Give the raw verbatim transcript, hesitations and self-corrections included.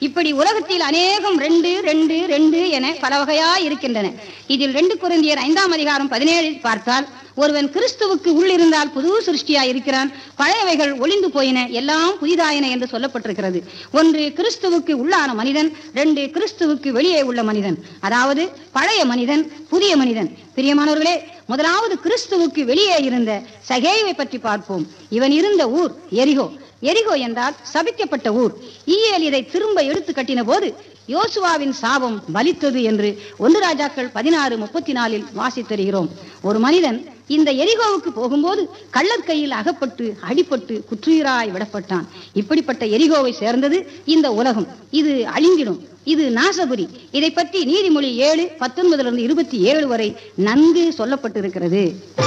இப்படி உலகத்தில் அநேகம் ரெண்டு ரெண்டு ரெண்டு என பல வகையா இருக்கின்றன. இதில் ரெண்டு கொரிந்தியர் ஐந்தாம் அதிகாரம் பதினேழில் பார்த்தால், ஒருவன் கிறிஸ்துவுக்கு உள்ளிருந்தால் புது சிருஷ்டியா இருக்கிறான், பழையவைகள் ஒளிந்து போயின, எல்லாம் புதிதாயின என்று சொல்லப்பட்டிருக்கிறது. ஒன்று கிறிஸ்துவுக்கு உள்ளான மனிதன், ரெண்டு கிறிஸ்துவுக்கு வெளியே உள்ள மனிதன், அதாவது பழைய மனிதன் புதிய மனிதன். பிரியமானவர்களே, முதலாவது கிறிஸ்துவுக்கு வெளியே இருந்த சகேயுவை பற்றி பார்ப்போம். இவன் இருந்த ஊர் எரிகோ. எரிகோ என்றால் சபிக்கப்பட்ட ஊர். ஈயேல் இதை திரும்ப எடுத்து கட்டின போது யோசுவாவின் சாபம் பலித்தது என்று ஒன்று ராஜாக்கள் பதினாறு முப்பத்தி நாலில் வாசித்தருகிறோம். ஒரு மனிதன் இந்த எரிகோவுக்கு போகும்போது கள்ளர் கையில் அகப்பட்டு அடிபட்டு குற்றுயிராய் விடப்பட்டான். இப்படிப்பட்ட எரிகோவை சேர்ந்தது இந்த உலகம். இது அழிந்திடும், இது நாசபுரி. இதை பற்றி நீதிமொழி ஏழு பத்தொன்பதுல இருந்து இருபத்தி ஏழு வரை நன்கு சொல்லப்பட்டிருக்கிறது.